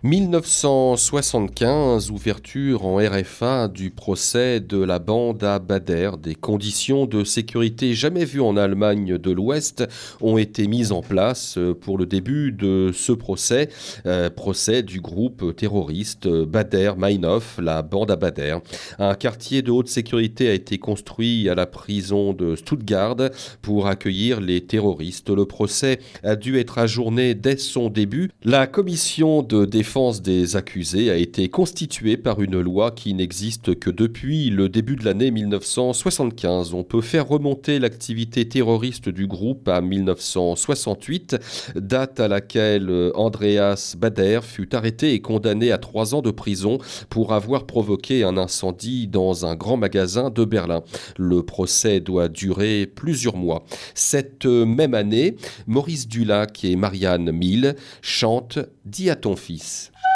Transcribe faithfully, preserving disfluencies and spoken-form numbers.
mille neuf cent soixante-quinze, ouverture en R F A du procès de la bande à Bader. Des conditions de sécurité jamais vues en Allemagne de l'Ouest ont été mises en place pour le début de ce procès, euh, procès du groupe terroriste Baader-Meinhof, la bande à Bader. Un quartier de haute sécurité a été construit à la prison de Stuttgart pour accueillir les terroristes. Le procès a dû être ajourné dès son début. La commission de défense des accusés a été constituée par une loi qui n'existe que depuis le début de l'année mille neuf cent soixante-quinze. On peut faire remonter l'activité terroriste du groupe à mille neuf cent soixante-huit, date à laquelle Andreas Baader fut arrêté et condamné à trois ans de prison pour avoir provoqué un incendie dans un grand magasin de Berlin. Le procès doit durer plusieurs mois. Cette même année, Maurice Dulac et Marianne Mille chantent « Dis à ton fils ».